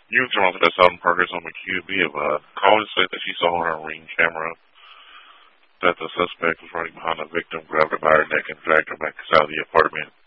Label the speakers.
Speaker 1: You can turn off that Southern Parker's on the QB of college said that she saw on her Ring camera that the suspect was running behind the victim, grabbed her by her neck, and dragged her back inside the apartment.